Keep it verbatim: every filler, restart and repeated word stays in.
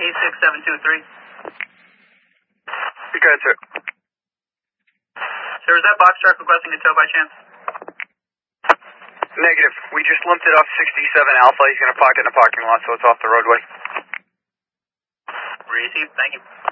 eight six seven two three. You got it, sir. Sir, is that box truck requesting a tow by chance? Negative. We just lumped it off sixty-seven Alpha. He's going to park it in the parking lot, so it's off the roadway. Received. Thank you.